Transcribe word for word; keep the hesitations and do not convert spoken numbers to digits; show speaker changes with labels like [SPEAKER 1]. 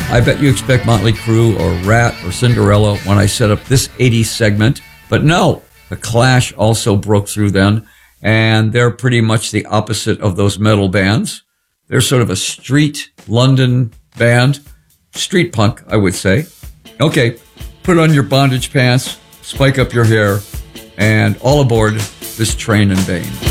[SPEAKER 1] I bet you expect Motley Crue or Rat or Cinderella when I set up this eighties segment. But no, The Clash also broke through then, and they're pretty much the opposite of those metal bands. They're sort of a street London band, street punk, I would say. Okay, put on your bondage pants, spike up your hair, and all aboard this train in vain.